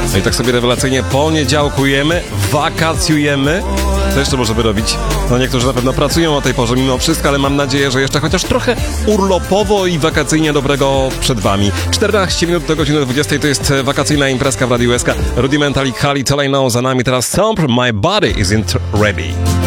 No i tak sobie rewelacyjnie poniedziałkujemy, wakacjujemy. Co jeszcze można by robić? No niektórzy na pewno pracują o tej porze mimo wszystko, ale mam nadzieję, że jeszcze chociaż trochę urlopowo i wakacyjnie dobrego przed wami. 14 minut do godziny 20 to jest wakacyjna imprezka w Radiu SK. Rudimental i Khalid, All I Know za nami teraz Stomp, My Body Isn't Ready.